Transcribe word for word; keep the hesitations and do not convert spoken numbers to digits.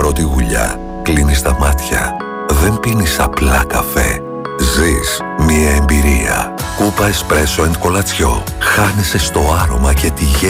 πρώτη γουλιά κλείνεις τα μάτια. Δεν πίνεις απλά καφέ. Ζεις μια εμπειρία. Κούπα εσπρέσο εντ κολατσιό. Χάνεσαι στο άρωμα και τη γεύση